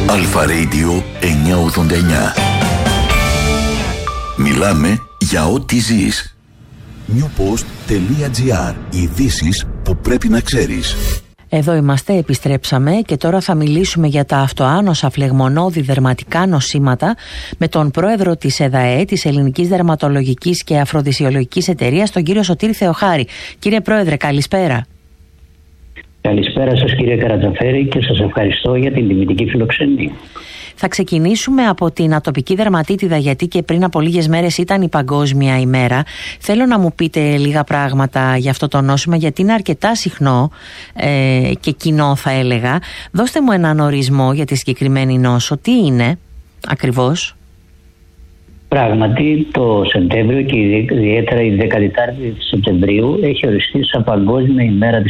Αλφα Radio 989. Μιλάμε για ό,τι ζεις. newpost.gr. Ειδήσεις που πρέπει να ξέρεις. Εδώ είμαστε, επιστρέψαμε και τώρα θα μιλήσουμε για τα αυτοάνοσα φλεγμονώδη δερματικά νοσήματα με τον πρόεδρο της ΕΔΑΕ, της Ελληνικής Δερματολογικής και Αφροδισιολογικής Εταιρείας, τον κύριο Σωτήρη Θεοχάρη. Κύριε Πρόεδρε, καλησπέρα. Καλησπέρα σας κύριε Καρατζαφέρη και σας ευχαριστώ για την τιμητική φιλοξενία. Θα ξεκινήσουμε από την ατοπική δερματίτιδα, γιατί και πριν από λίγες μέρες ήταν η Παγκόσμια ημέρα. Θέλω να μου πείτε λίγα πράγματα για αυτό το νόσημα, γιατί είναι αρκετά συχνό και κοινό θα έλεγα. Δώστε μου έναν ορισμό για τη συγκεκριμένη νόσο. Τι είναι ακριβώς? Πράγματι το Σεπτέμβριο και ιδιαίτερα η 14η Σεπτεμβρίου έχει οριστεί σαν Παγκόσμια ημέρα της